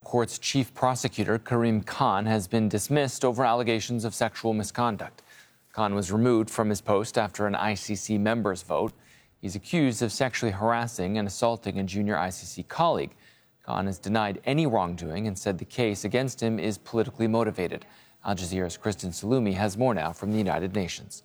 Court's chief prosecutor, Karim Khan, has been dismissed over allegations of sexual misconduct. Khan was removed from his post after an ICC members vote. He's accused of sexually harassing and assaulting a junior ICC colleague. Khan has denied any wrongdoing and said the case against him is politically motivated. Al Jazeera's Kristen Salumi has more now from the United Nations.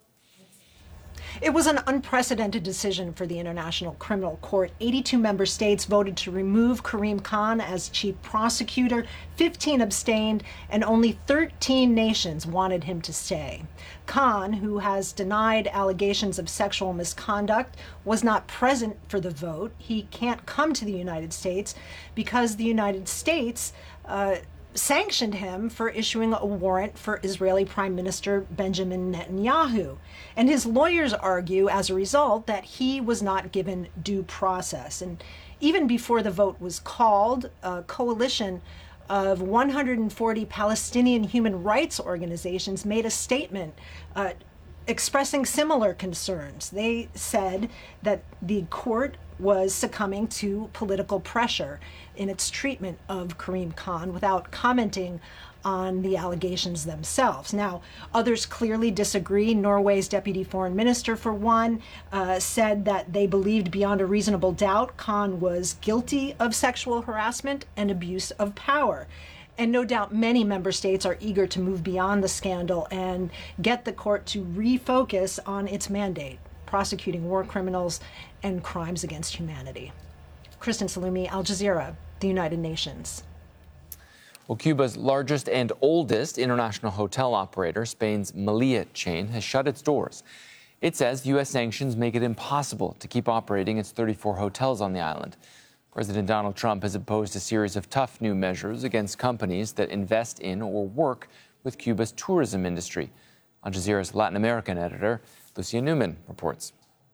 It was an unprecedented decision for the International Criminal Court. 82 member states voted to remove Karim Khan as chief prosecutor, 15 abstained, and only 13 nations wanted him to stay. Khan, who has denied allegations of sexual misconduct, was not present for the vote. He can't come to the United States because the United States sanctioned him for issuing a warrant for Israeli Prime Minister Benjamin Netanyahu. And his lawyers argue, as a result, that he was not given due process. And even before the vote was called, a coalition of 140 Palestinian human rights organizations made a statement expressing similar concerns. They said that the court was succumbing to political pressure in its treatment of Karim Khan without commenting on the allegations themselves. Now, others clearly disagree. Norway's deputy foreign minister, for one, said that they believed beyond a reasonable doubt Khan was guilty of sexual harassment and abuse of power. And no doubt many member states are eager to move beyond the scandal and get the court to refocus on its mandate, prosecuting war criminals and crimes against humanity. Kristen Salumi, Al Jazeera, the United Nations. Well, Cuba's largest and oldest international hotel operator, Spain's Meliá chain, has shut its doors. It says U.S. sanctions make it impossible to keep operating its 34 hotels on the island. President Donald Trump has imposed a series of tough new measures against companies that invest in or work with Cuba's tourism industry. Al Jazeera's Latin American editor, Lucia Newman, reports.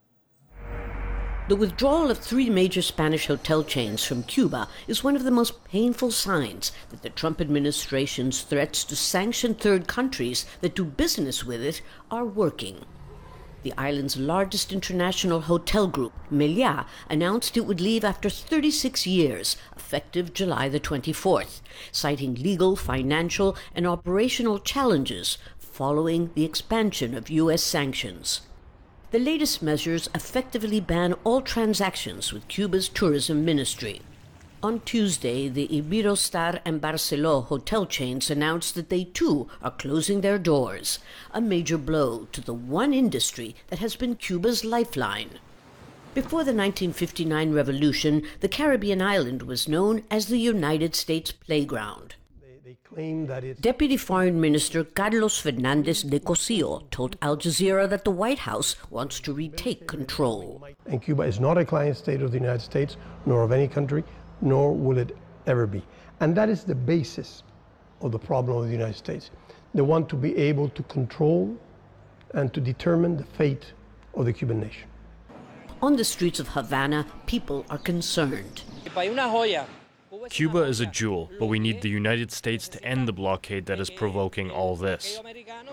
The withdrawal of 3 major Spanish hotel chains from Cuba is one of the most painful signs that the Trump administration's threats to sanction third countries that do business with it are working. The island's largest international hotel group, Meliá, announced it would leave after 36 years, effective July the 24th, citing legal, financial, and operational challenges following the expansion of U.S. sanctions. The latest measures effectively ban all transactions with Cuba's tourism ministry. On Tuesday, the Iberostar and Barceló hotel chains announced that they too are closing their doors, a major blow to the one industry that has been Cuba's lifeline. Before the 1959 revolution, the Caribbean island was known as the United States playground. Deputy Foreign Minister Carlos Fernández de Cosío told Al Jazeera that the White House wants to retake control. And Cuba is not a client state of the United States, nor of any country, nor will it ever be. And that is the basis of the problem of the United States. They want to be able to control and to determine the fate of the Cuban nation. On the streets of Havana, people are concerned. Cuba is a jewel, but we need the United States to end the blockade that is provoking all this.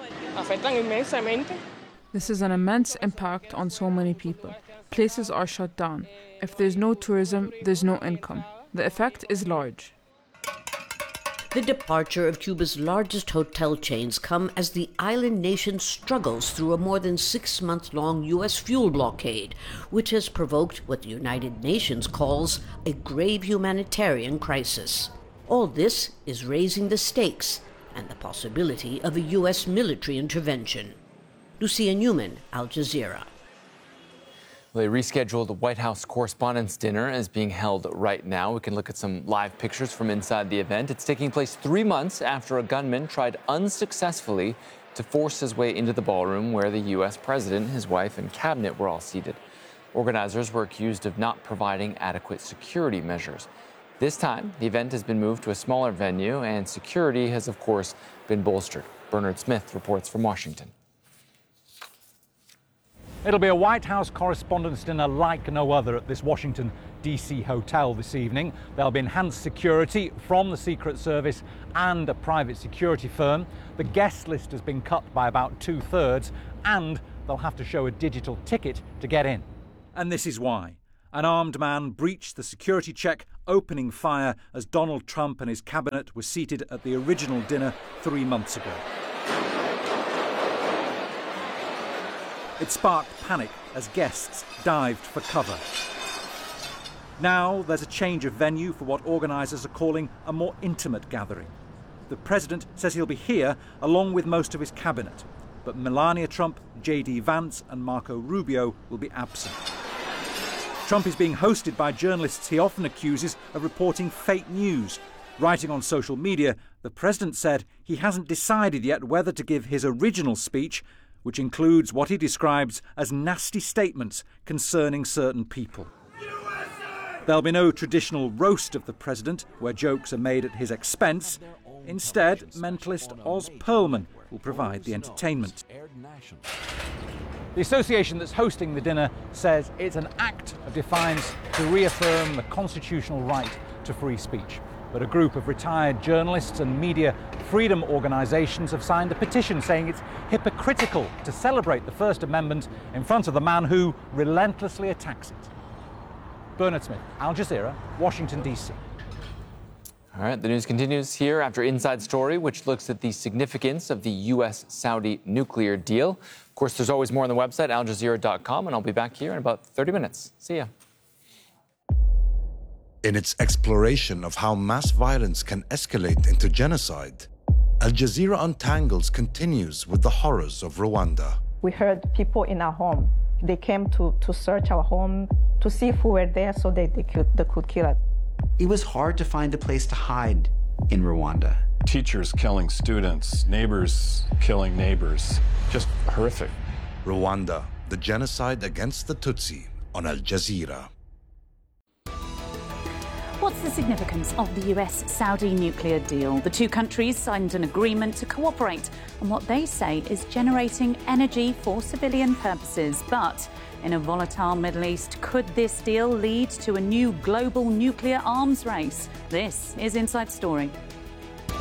This is an immense impact on so many people. Places are shut down. If there's no tourism, there's no income. The effect is large. The departure of Cuba's largest hotel chains come as the island nation struggles through a more than 6-month-long U.S. fuel blockade, which has provoked what the United Nations calls a grave humanitarian crisis. All this is raising the stakes and the possibility of a U.S. military intervention. Lucia Newman, Al Jazeera. They rescheduled the White House Correspondents' Dinner is being held right now. We can look at some live pictures from inside the event. It's taking place 3 months after a gunman tried unsuccessfully to force his way into the ballroom where the U.S. president, his wife, and cabinet were all seated. Organizers were accused of not providing adequate security measures. This time, the event has been moved to a smaller venue, and security has, of course, been bolstered. Bernard Smith reports from Washington. It'll be a White House Correspondents' Dinner like no other at this Washington, D.C. hotel this evening. There'll be enhanced security from the Secret Service and a private security firm. The guest list has been cut by about 2/3, and they'll have to show a digital ticket to get in. And this is why. An armed man breached the security check, opening fire as Donald Trump and his cabinet were seated at the original dinner 3 months ago. It sparked panic as guests dived for cover. Now there's a change of venue for what organisers are calling a more intimate gathering. The president says he'll be here along with most of his cabinet, but Melania Trump, J.D. Vance and Marco Rubio will be absent. Trump is being hosted by journalists he often accuses of reporting fake news. Writing on social media, the president said he hasn't decided yet whether to give his original speech, which includes what he describes as nasty statements concerning certain people. There'll be no traditional roast of the president, where jokes are made at his expense. Instead, mentalist Oz Perlman will provide the entertainment. The association that's hosting the dinner says it's an act of defiance to reaffirm the constitutional right to free speech. But a group of retired journalists and media freedom organisations have signed a petition saying it's hypocritical to celebrate the First Amendment in front of the man who relentlessly attacks it. Bernard Smith, Al Jazeera, Washington, D.C. All right, the news continues here after Inside Story, which looks at the significance of the U.S.-Saudi nuclear deal. Of course, there's always more on the website, aljazeera.com, and I'll be back here in about 30 minutes. See ya. In its exploration of how mass violence can escalate into genocide, Al Jazeera Untangles continues with the horrors of Rwanda. We heard people in our home. They came to search our home to see if we were there so they could kill us. It was hard to find a place to hide in Rwanda. Teachers killing students, neighbors killing neighbors. Just horrific. Rwanda, the genocide against the Tutsi on Al Jazeera. What's the significance of the US-Saudi nuclear deal? The two countries signed an agreement to cooperate on what they say is generating energy for civilian purposes. But in a volatile Middle East, could this deal lead to a new global nuclear arms race? This is Inside Story.